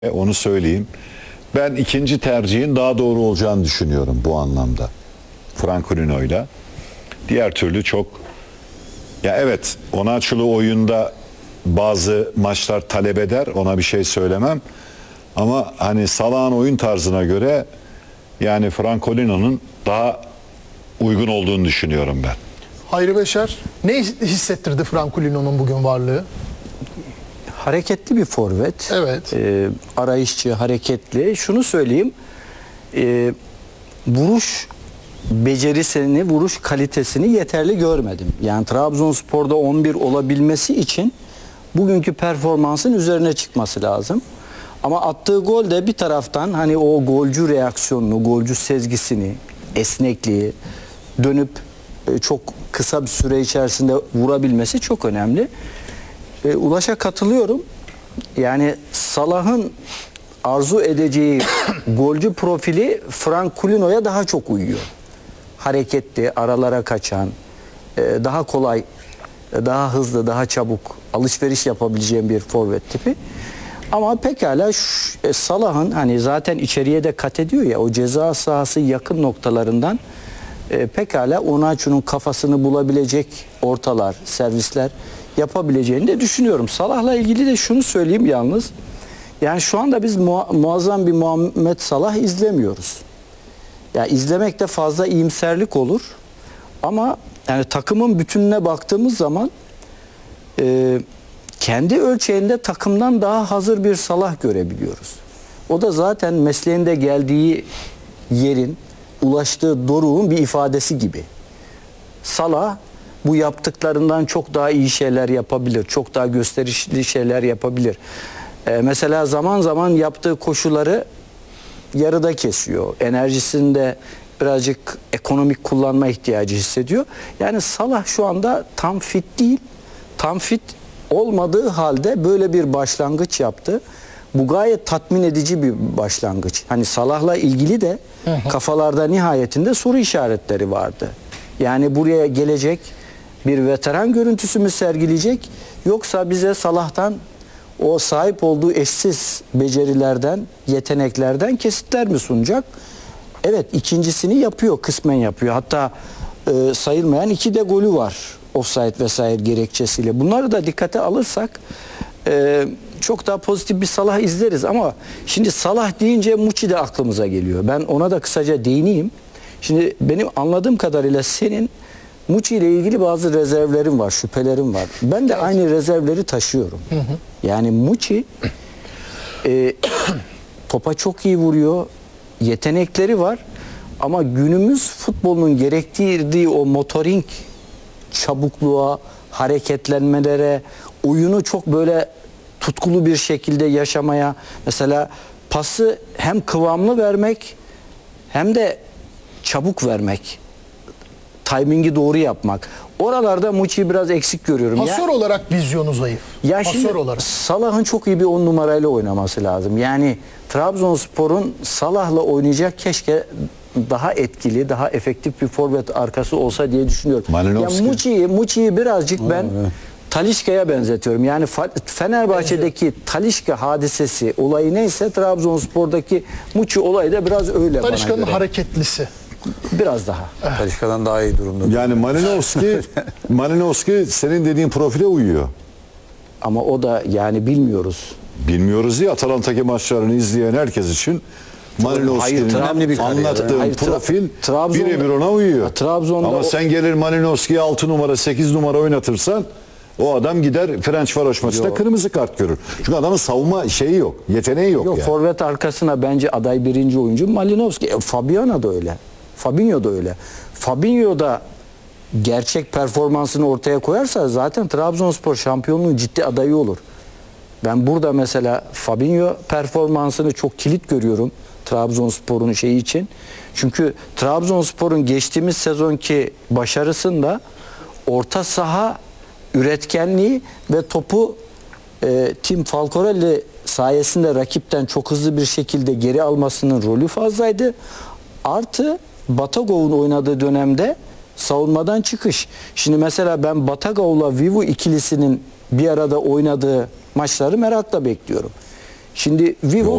Onu söyleyeyim. Ben ikinci tercihin daha doğru olacağını düşünüyorum bu anlamda. Francolino'yla. Diğer türlü çok... Ya evet, Onaçulu oyunda bazı maçlar talep eder. Ona bir şey söylemem. Ama hani Salah'ın oyun tarzına göre yani Francolino'nun daha uygun olduğunu düşünüyorum ben. Hayri Beşer, ne hissettirdi Francolino'nun bugün varlığı? Hareketli bir forvet. Evet. Arayışçı, hareketli. Şunu söyleyeyim. Vuruş becerisini, vuruş kalitesini yeterli görmedim. Yani Trabzonspor'da 11 olabilmesi için bugünkü performansın üzerine çıkması lazım. Ama attığı gol de bir taraftan hani o golcü reaksiyonunu, golcü sezgisini, esnekliği dönüp çok kısa bir süre içerisinde vurabilmesi çok önemli. Ulaş'a katılıyorum. Yani Salah'ın arzu edeceği golcü profili Francolino'ya daha çok uyuyor. Hareketli, aralara kaçan, daha kolay, daha hızlı, daha çabuk alışveriş yapabileceğim bir forvet tipi. Ama pekala Salah'ın hani zaten içeriye de kat ediyor ya, o ceza sahası yakın noktalarından pekala Onaçu'nun kafasını bulabilecek ortalar, servisler yapabileceğini de düşünüyorum. Salah'la ilgili de şunu söyleyeyim yalnız. Yani şu anda biz muazzam bir Muhammed Salah izlemiyoruz. Ya izlemekte fazla iyimserlik olur. Ama yani takımın bütününe baktığımız zaman kendi ölçeğinde takımdan daha hazır bir Salah görebiliyoruz. O da zaten mesleğinde geldiği yerin, ulaştığı doruğun bir ifadesi gibi. Salah bu yaptıklarından çok daha iyi şeyler yapabilir. Çok daha gösterişli şeyler yapabilir. Mesela zaman zaman yaptığı koşuları yarıda kesiyor. Enerjisinde birazcık ekonomik kullanma ihtiyacı hissediyor. Yani Salah şu anda tam fit değil. Tam fit olmadığı halde böyle bir başlangıç yaptı. Bu gayet tatmin edici bir başlangıç. Hani Salah'la ilgili de kafalarda nihayetinde soru işaretleri vardı. Yani buraya gelecek bir veteran görüntüsü mü sergileyecek, yoksa bize Salah'tan o sahip olduğu eşsiz becerilerden, yeteneklerden kesitler mi sunacak? Evet, ikincisini yapıyor, kısmen yapıyor. Hatta sayılmayan 2 de golü var ofsayt vesaire gerekçesiyle. Bunları da dikkate alırsak çok daha pozitif bir Salah izleriz. Ama şimdi Salah deyince Muçi de aklımıza geliyor. Ben ona da kısaca değineyim. Şimdi benim anladığım kadarıyla senin Muçi ile ilgili bazı rezervlerim var, şüphelerim var. Ben de aynı rezervleri taşıyorum. Yani Muçi topa çok iyi vuruyor, yetenekleri var. Ama günümüz futbolunun gerektirdiği o motorik çabukluğa, hareketlenmelere, oyunu çok böyle tutkulu bir şekilde yaşamaya, mesela pası hem kıvamlı vermek hem de çabuk vermek, timingi doğru yapmak. Oralarda Muçi'yi biraz eksik görüyorum. Pasör olarak vizyonu zayıf. Ya şimdi olarak. Salah'ın çok iyi bir 10 numarayla oynaması lazım. Yani Trabzonspor'un Salah'la oynayacak keşke daha etkili, daha efektif bir forvet arkası olsa diye düşünüyorum. Ya Muçi'yi birazcık ben Talisca'ya benzetiyorum. Yani Fenerbahçe'deki Talisca hadisesi olayı neyse Trabzonspor'daki Muçi olayı da biraz öyle. Talisca'nın hareketlisi. Biraz daha. Talisca'dan daha iyi durumda. Yani Malinovski senin dediğin profile uyuyor. Ama o da yani bilmiyoruz. Bilmiyoruz diye Atalanta'daki maçlarını izleyen herkes için Malinovski'nin anlattığın profil birebir ona uyuyor. Ama sen gelir Malinovski'ye 6 numara 8 numara oynatırsan o adam gider Ferencvaros maçında kırmızı kart görür. Çünkü adamın savunma şeyi yok, yeteneği yok. Yani. Forvet arkasına bence aday birinci oyuncu Malinovski. Fabiano da öyle. Fabinho da öyle. Fabinho da gerçek performansını ortaya koyarsa zaten Trabzonspor şampiyonluğun ciddi adayı olur. Ben burada mesela Fabinho performansını çok kilit görüyorum Trabzonspor'un şeyi için. Çünkü Trabzonspor'un geçtiğimiz sezonki başarısında orta saha üretkenliği ve topu Tim Falcorelli sayesinde rakipten çok hızlı bir şekilde geri almasının rolü fazlaydı. Artı Batagov'un oynadığı dönemde savunmadan çıkış. Şimdi mesela ben Batagov'la Vivu ikilisinin bir arada oynadığı maçları merakla bekliyorum. Şimdi Vivo